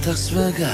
tak svega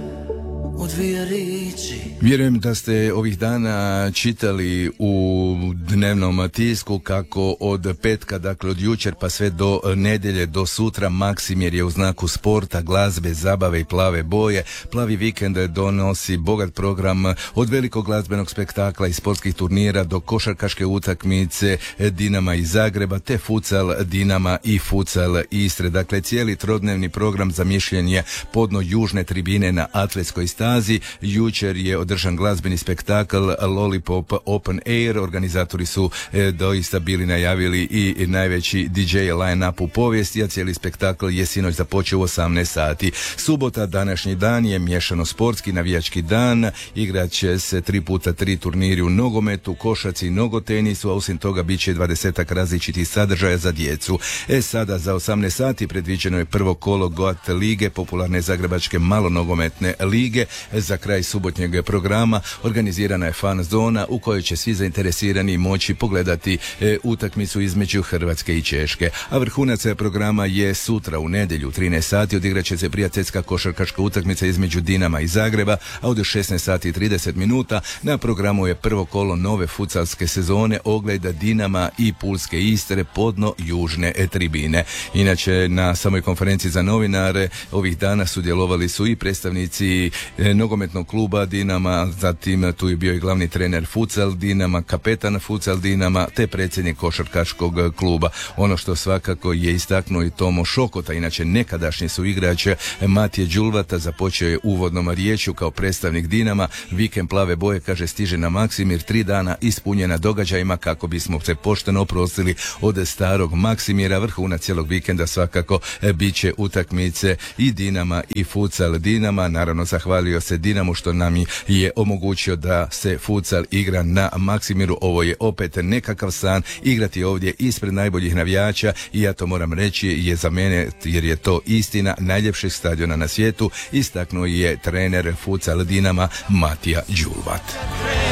u dvije riči. Vjerujem da ste ovih dana čitali u dnevnom tisku kako od petka, dakle od jučer pa sve do nedjelje do sutra Maksimir je u znaku sporta, glazbe, zabave i plave boje. Plavi vikend donosi bogat program od velikog glazbenog spektakla i sportskih turnira do košarkaške utakmice Dinama iz Zagreba te futsal Dinama i futsal Istre. Dakle, cijeli trodnevni program zamišljen je podno južne tribine na atletskoj stazi. Jučer je održan glazbeni spektakl Lollipop Open Air. Organizatori su doista bili najavili i najveći DJ line-up u povijesti, a cijeli spektakl je sinoć započeo u 18 sati. Subota, današnji dan, je miješano sportski navijački dan. Igrat će se 3x3 turniri u nogometu, košarci i nogotenisu, a osim toga bit će 20 različitih sadržaja za djecu. Sada za 18 sati predviđeno je prvo kolo GOAT lige, popularne zagrebačke malonogometne lige. Za kraj subotnjeg programa organizirana je fan zona u kojoj će svi zainteresirani moći pogledati utakmicu između Hrvatske i Češke. A vrhunac programa je sutra u nedjelju 13 sati odigrat će se prijateljska košarkaška utakmica između Dinama i Zagreba, a od 16 sati i 30 minuta na programu je prvo kolo nove futsalske sezone, ogleda Dinama i Pulske Istre podno južne tribine. Inače, na samoj konferenciji za novinare ovih dana sudjelovali su i predstavnici nogometnog kluba Dinama, zatim tu je bio i glavni trener futsal Dinama, kapetan futsal Dinama te predsjednik košarkaškog kluba. Ono što svakako je istaknuo i Tomo Šokota, inače nekadašnji su igrač Matije Đulvata, započeo je uvodnom riječju kao predstavnik Dinama. Vikend plave boje, kaže, stiže na Maksimir, 3 dana ispunjena događajima kako bismo se pošteno oprostili od starog Maksimira. Vrhunac cijelog vikenda svakako bit će utakmice i Dinama i futsal Dinama. Naravno, zahvalio se Dinamu što nam je omogućio da se futsal igra na Maksimiru. Ovo je opet nekakav san, igrati ovdje ispred najboljih navijača i ja to moram reći je za mene, jer je to istina, najljepšeg stadiona na svijetu, istaknuo je trener futsal Dinama Matija Đulvat.